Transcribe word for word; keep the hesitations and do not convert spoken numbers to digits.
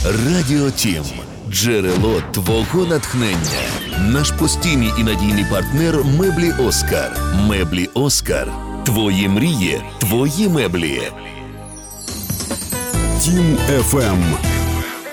Радіо Тім. Джерело твого натхнення. Наш постійний і надійний партнер Меблі Оскар. Меблі Оскар. Твої мрії, твої меблі. Тім еф ем.